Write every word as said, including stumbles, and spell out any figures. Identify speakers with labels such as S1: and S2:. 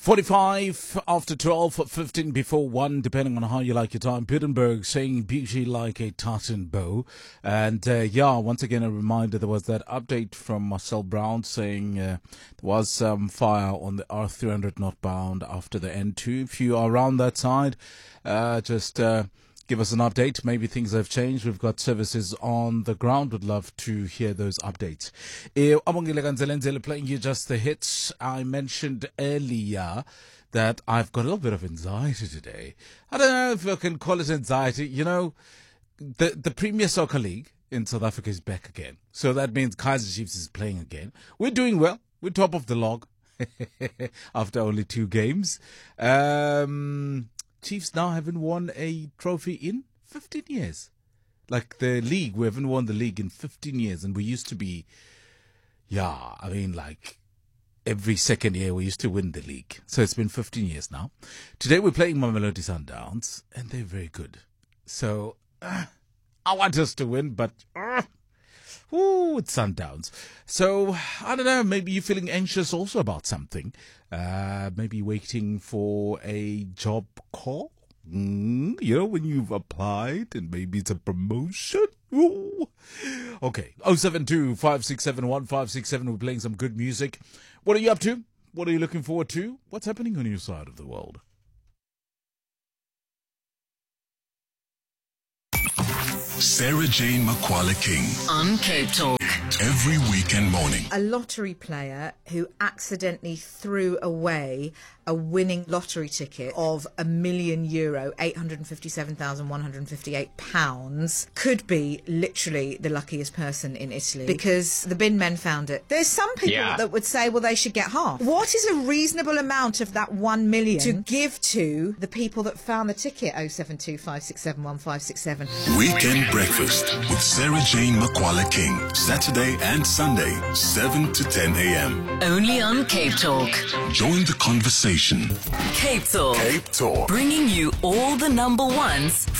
S1: forty-five after twelve, fifteen before one, depending on how you like your time. Pittenberg saying beauty like a tartan bow. And uh, yeah, once again, a reminder, there was that update from Marcel Brown saying uh, there was some fire on the R three hundred northbound after the N two. If you are around that side, uh, just uh, give us an update. Maybe things have changed. We've got services on the ground. Would love to hear those updates. Eh, Abongile Ganzelenzele playing you just the hits. I mentioned earlier that I've got a little bit of anxiety today. I don't know if I can call it anxiety. You know, the, the Premier Soccer League in South Africa is back again. So that means Kaizer Chiefs is playing again. We're doing well. We're top of the log after only two games. Um... Chiefs now haven't won a trophy in fifteen years. Like the league, we haven't won the league in fifteen years. And we used to be, yeah, I mean, like every second year we used to win the league. So it's been fifteen years now. Today we're playing Mamelodi Sundowns, and they're very good. So uh, I want us to win, but uh, ooh, it's Sundowns. So I don't know, maybe you're feeling anxious also about something. Uh, maybe waiting for a job call. Mm, you know, when you've applied and maybe it's a promotion. Ooh. Okay. oh seven two, five six seven, one five six seven. We're playing some good music. What are you up to? What are you looking forward to? What's happening on your side of the world?
S2: Sarah Jane Makwala King
S3: on Cape Talk.
S2: Every weekend morning.
S4: A lottery player who accidentally threw away a winning lottery ticket of a million euro, eight hundred fifty-seven thousand one hundred fifty-eight pounds, could be literally the luckiest person in Italy because the bin men found it. There's some people
S5: Yeah.
S4: that would say, well, they should get half. What is a reasonable amount of that one million to give to the people that found the ticket? oh seven two, five six seven, one five six seven.
S2: Weekend Breakfast with Sarah Jane Makwala King. Saturday and Sunday, seven to ten a.m.
S3: Only on Cape Talk.
S2: Join the conversation.
S3: Cape Talk.
S2: Cape Talk.
S3: Bringing you all the number ones